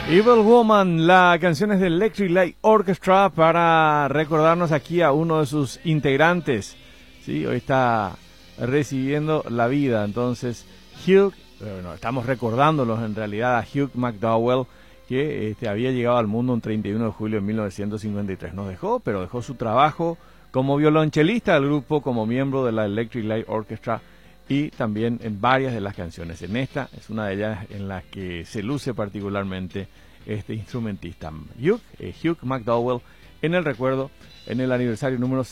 Evil Woman, la canción es de Electric Light Orchestra para recordarnos aquí a uno de sus integrantes. Sí, hoy está recibiendo la vida, entonces estamos recordándolos en realidad a Hugh McDowell, que había llegado al mundo un 31 de julio de 1953. Nos dejó, pero dejó su trabajo como violonchelista del grupo, como miembro de la Electric Light Orchestra y también en varias de las canciones. En esta es una de ellas en las que se luce particularmente este instrumentista. Hugh McDowell, en el recuerdo, en el aniversario número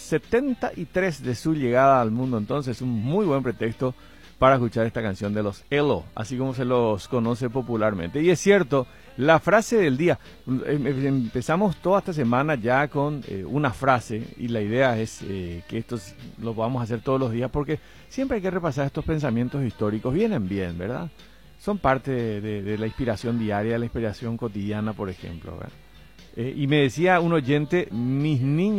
73 de su llegada al mundo. Entonces, un muy buen pretexto para escuchar esta canción de los ELO, así como se los conoce popularmente. Y es cierto, la frase del día, empezamos toda esta semana ya con una frase, y la idea es que esto lo vamos a hacer todos los días, porque siempre hay que repasar estos pensamientos históricos, vienen bien, ¿verdad? Son parte de la inspiración diaria, de la inspiración cotidiana, por ejemplo, ¿verdad? Y me decía un oyente, mis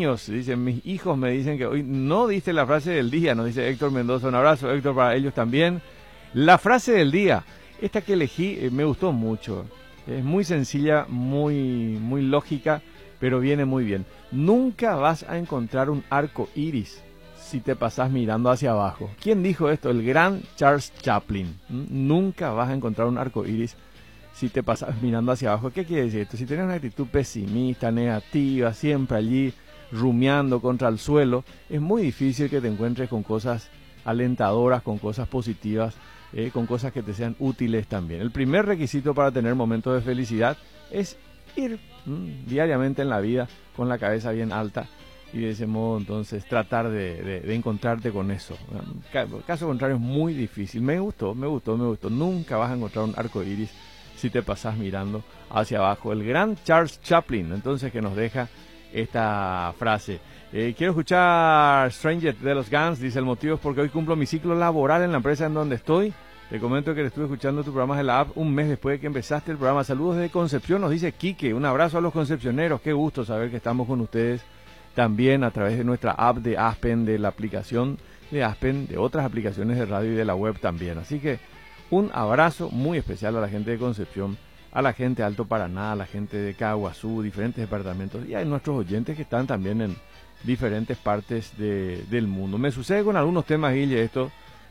hijos me dicen que hoy no diste la frase del día, nos dice Héctor Mendoza, un abrazo, Héctor, para ellos también. La frase del día, esta que elegí, me gustó mucho, es muy sencilla, muy lógica, pero viene muy bien. Nunca vas a encontrar un arco iris si te pasas mirando hacia abajo. ¿Quién dijo esto? El gran Charles Chaplin. Nunca vas a encontrar un arco iris si te pasas mirando hacia abajo. ¿Qué quiere decir esto? Si tienes una actitud pesimista, negativa, siempre allí rumiando contra el suelo, es muy difícil que te encuentres con cosas alentadoras, con cosas positivas, con cosas que te sean útiles también. El primer requisito para tener momentos de felicidad es ir diariamente en la vida con la cabeza bien alta, y de ese modo entonces tratar de encontrarte con eso. Caso contrario es muy difícil. Me gustó. Nunca vas a encontrar un arco iris si te pasas mirando hacia abajo. El gran Charles Chaplin, entonces, que nos deja esta frase. Quiero escuchar Stranger de los Guns. Dice: el motivo es porque hoy cumplo mi ciclo laboral en la empresa en donde estoy. Te comento que le estuve escuchando tu programa de la app un mes después de que empezaste el programa. Saludos desde Concepción, nos dice Quique. Un abrazo a los concepcioneros. Qué gusto saber que estamos con ustedes también a través de nuestra app de Aspen, de la aplicación de Aspen, de otras aplicaciones de radio y de la web también. Así que un abrazo muy especial a la gente de Concepción, a la gente de Alto Paraná, a la gente de Caguazú, diferentes departamentos, y a nuestros oyentes que están también en diferentes partes del mundo. Me sucede con algunos temas, Guille, esto.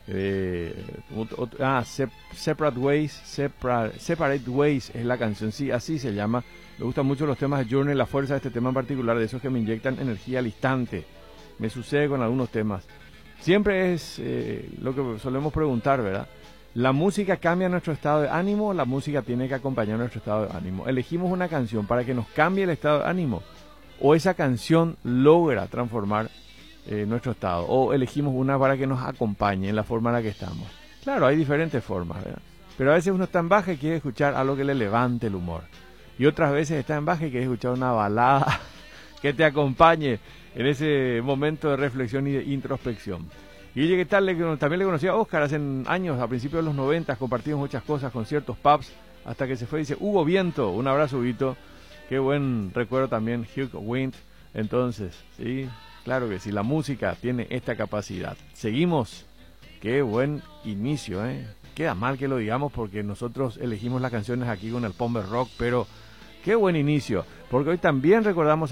Separate Ways es la canción, sí, así se llama. Me gustan mucho los temas de Journey, la fuerza de este tema en particular, de esos que me inyectan energía al instante. Me sucede con algunos temas. Siempre es lo que solemos preguntar, ¿verdad? ¿La música cambia nuestro estado de ánimo o la música tiene que acompañar nuestro estado de ánimo? ¿Elegimos una canción para que nos cambie el estado de ánimo o esa canción logra transformar nuestro estado? ¿O elegimos una para que nos acompañe en la forma en la que estamos? Claro, hay diferentes formas, ¿verdad? Pero a veces uno está en baja y quiere escuchar algo que le levante el humor. Y otras veces está en baja y quiere escuchar una balada que te acompañe en ese momento de reflexión y de introspección. Y ¿qué tal? También le conocí a Oscar hace años, a principios de los 90, compartimos muchas cosas, conciertos, pubs, hasta que se fue. Dice Hugo Viento, un abrazo, Huguito. Qué buen recuerdo también, Hugh Wint. Entonces, sí, claro que sí, la música tiene esta capacidad. Seguimos, qué buen inicio, ¿eh? Queda mal que lo digamos porque nosotros elegimos las canciones aquí con el Pomber Rock, pero qué buen inicio, porque hoy también recordamos